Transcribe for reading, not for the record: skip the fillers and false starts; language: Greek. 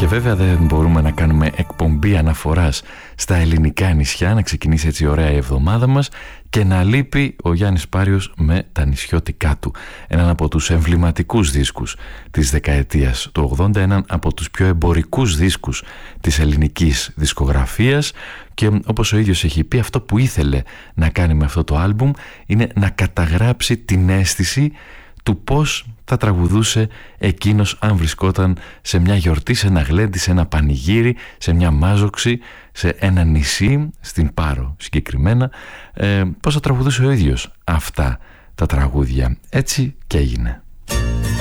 Και βέβαια δεν μπορούμε να κάνουμε εκπομπή αναφοράς στα ελληνικά νησιά, να ξεκινήσει έτσι ωραία η εβδομάδα μας και να λείπει ο Γιάννης Πάριος με τα νησιώτικά του. Έναν από τους εμβληματικούς δίσκους της δεκαετίας του 80, έναν από τους πιο εμπορικούς δίσκους της ελληνικής δισκογραφίας, και όπως ο ίδιος έχει πει, αυτό που ήθελε να κάνει με αυτό το άλμπουμ είναι να καταγράψει την αίσθηση του πώς θα τραγουδούσε εκείνος αν βρισκόταν σε μια γιορτή, σε ένα γλέντι, σε ένα πανηγύρι, σε μια μάζοξη, σε ένα νησί, στην Πάρο συγκεκριμένα, πώς θα τραγουδούσε ο ίδιος αυτά τα τραγούδια. Έτσι και έγινε.